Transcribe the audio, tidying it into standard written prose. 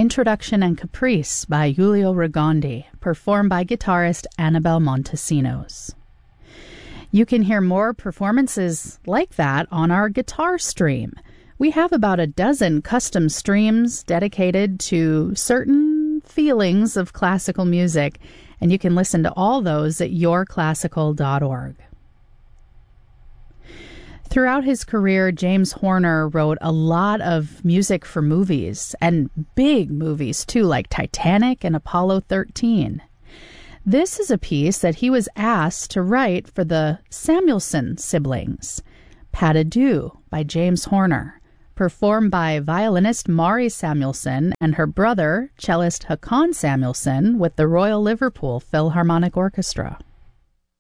Introduction and Caprice by Giulio Rigondi, performed by guitarist Annabelle Montesinos. You can hear more performances like that on our guitar stream. We have about a dozen custom streams dedicated to certain feelings of classical music, and you can listen to all those at yourclassical.org. Throughout his career, James Horner wrote a lot of music for movies, and big movies too, like Titanic and Apollo 13. This is a piece that he was asked to write for the Samuelson siblings, Pas de Deux by James Horner, performed by violinist Mari Samuelson and her brother, cellist Haakon Samuelson, with the Royal Liverpool Philharmonic Orchestra.